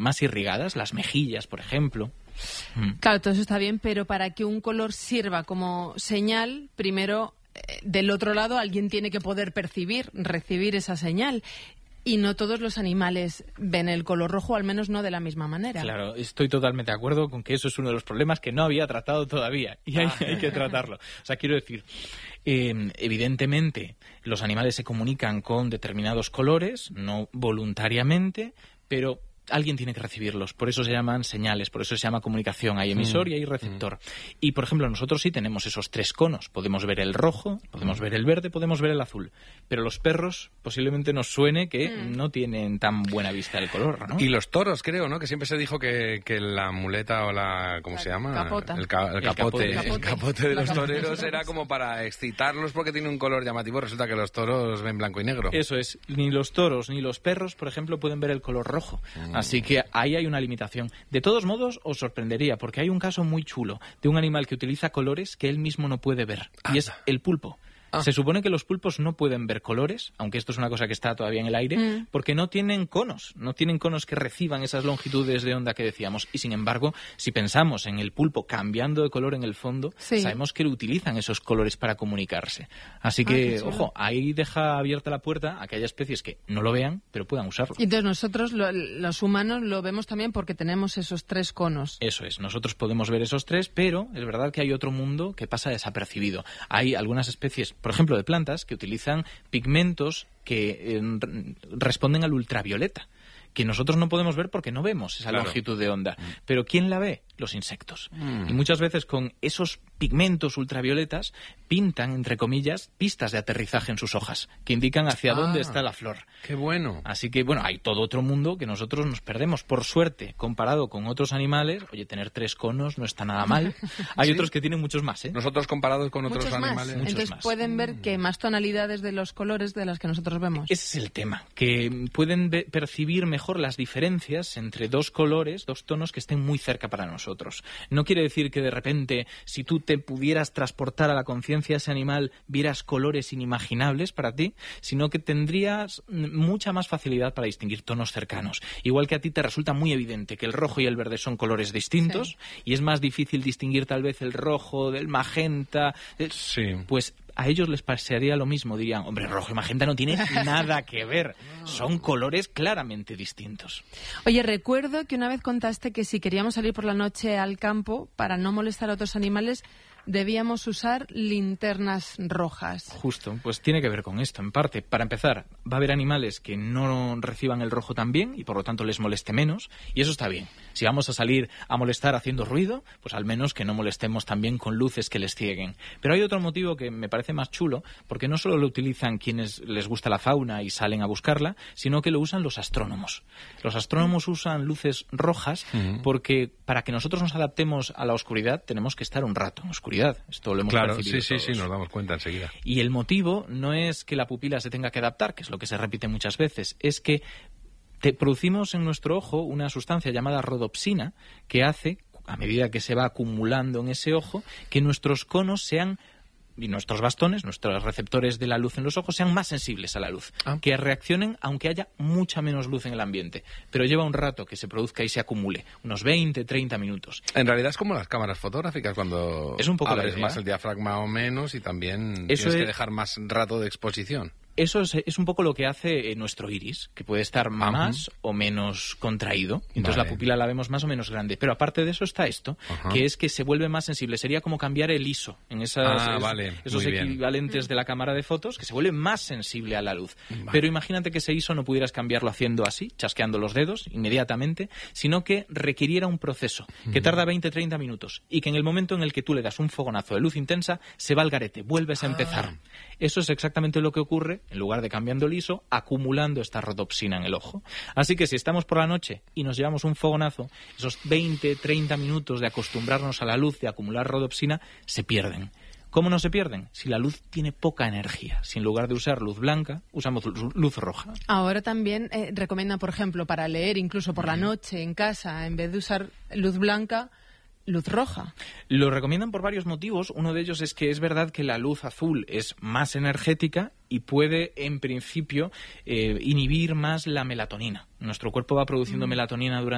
más irrigadas, las mejillas, por ejemplo. Claro, todo eso está bien, pero para que un color sirva como señal, primero, del otro lado, alguien tiene que poder recibir esa señal. Y no todos los animales ven el color rojo, al menos no de la misma manera. Claro, estoy totalmente de acuerdo con que eso es uno de los problemas que no había tratado todavía y hay que tratarlo. O sea, quiero decir, evidentemente los animales se comunican con determinados colores, no voluntariamente, pero alguien tiene que recibirlos, por eso se llaman señales, por eso se llama comunicación, hay emisor y hay receptor. Y, por ejemplo, nosotros sí tenemos esos 3 conos, podemos ver el rojo, podemos ver el verde, podemos ver el azul, pero los perros posiblemente nos suene que no tienen tan buena vista del color, ¿no? Y los toros, creo, ¿no? Que siempre se dijo que la muleta o la... ¿cómo se llama? Capota. El capote de los toreros era como para excitarlos porque tiene un color llamativo. Resulta que los toros ven blanco y negro. Eso es, ni los toros ni los perros, por ejemplo, pueden ver el color rojo. Así que ahí hay una limitación. De todos modos, os sorprendería, porque hay un caso muy chulo de un animal que utiliza colores que él mismo no puede ver, y es el pulpo. Se supone que los pulpos no pueden ver colores, aunque esto es una cosa que está todavía en el aire, porque no tienen conos que reciban esas longitudes de onda que decíamos. Y sin embargo, si pensamos en el pulpo cambiando de color en el fondo, sabemos que utilizan esos colores para comunicarse. Así que, ojo, ahí deja abierta la puerta a que haya especies que no lo vean, pero puedan usarlo. Y entonces nosotros, los humanos, lo vemos también porque tenemos esos 3 conos. Eso es, nosotros podemos ver esos 3, pero es verdad que hay otro mundo que pasa desapercibido. Hay algunas especies, por ejemplo, de plantas que utilizan pigmentos que responden al ultravioleta, que nosotros no podemos ver porque no vemos esa longitud de onda. Pero ¿quién la ve? Los insectos. Y muchas veces con esos pigmentos ultravioletas pintan, entre comillas, pistas de aterrizaje en sus hojas, que indican hacia dónde está la flor. ¡Qué bueno! Así que, bueno, hay todo otro mundo que nosotros nos perdemos. Por suerte, comparado con otros animales, oye, tener 3 conos no está nada mal. Hay otros que tienen muchos más, ¿eh? Nosotros comparados con otros muchos animales... Más. Entonces más. Pueden ver que más tonalidades de los colores de las que nosotros vemos. Ese es el tema, que pueden percibir mejor las diferencias entre 2 colores, 2 tonos que estén muy cerca para nosotros. No quiere decir que de repente, si tú te pudieras transportar a la conciencia de ese animal, vieras colores inimaginables para ti, sino que tendrías mucha más facilidad para distinguir tonos cercanos. Igual que a ti te resulta muy evidente que el rojo y el verde son colores distintos, y es más difícil distinguir tal vez el rojo del magenta, pues a ellos les pasaría lo mismo, dirían, hombre, rojo y magenta no tiene nada que ver, son colores claramente distintos. Oye, recuerdo que una vez contaste que si queríamos salir por la noche al campo, para no molestar a otros animales, debíamos usar linternas rojas. Justo, pues tiene que ver con esto, en parte. Para empezar, va a haber animales que no reciban el rojo tan bien y por lo tanto les moleste menos, y eso está bien. Si vamos a salir a molestar haciendo ruido, pues al menos que no molestemos también con luces que les cieguen. Pero hay otro motivo que me parece más chulo, porque no solo lo utilizan quienes les gusta la fauna y salen a buscarla, sino que lo usan los astrónomos. Los astrónomos usan luces rojas porque para que nosotros nos adaptemos a la oscuridad tenemos que estar un rato en oscuridad. Esto lo hemos percibido todos. Sí, nos damos cuenta enseguida. Y el motivo no es que la pupila se tenga que adaptar, que es lo que se repite muchas veces, es que producimos en nuestro ojo una sustancia llamada rodopsina que hace, a medida que se va acumulando en ese ojo, que nuestros conos sean, y nuestros bastones, nuestros receptores de la luz en los ojos, sean más sensibles a la luz, que reaccionen aunque haya mucha menos luz en el ambiente. Pero lleva un rato que se produzca y se acumule, unos 20, 30 minutos. En realidad es como las cámaras fotográficas, cuando es un poco abres más el diafragma o menos y también tienes que dejar más rato de exposición. Eso es un poco lo que hace nuestro iris, que puede estar más o menos contraído. Entonces la pupila la vemos más o menos grande. Pero aparte de eso está esto, que es que se vuelve más sensible. Sería como cambiar el ISO en esos equivalentes de la cámara de fotos, que se vuelve más sensible a la luz. Pero imagínate que ese ISO no pudieras cambiarlo haciendo así, chasqueando los dedos inmediatamente, sino que requiriera un proceso que tarda 20-30 minutos y que en el momento en el que tú le das un fogonazo de luz intensa, se va al garete, vuelves a empezar. Eso es exactamente lo que ocurre, en lugar de cambiando el ISO, acumulando esta rodopsina en el ojo. Así que si estamos por la noche y nos llevamos un fogonazo, esos 20-30 minutos de acostumbrarnos a la luz, de acumular rodopsina, se pierden. ¿Cómo no se pierden? Si la luz tiene poca energía. Si en lugar de usar luz blanca, usamos luz roja. Ahora también recomiendan, por ejemplo, para leer incluso por la noche en casa, en vez de usar luz blanca, luz roja. Lo recomiendan por varios motivos. Uno de ellos es que es verdad que la luz azul es más energética y puede, en principio, inhibir más la melatonina. Nuestro cuerpo va produciendo melatonina durante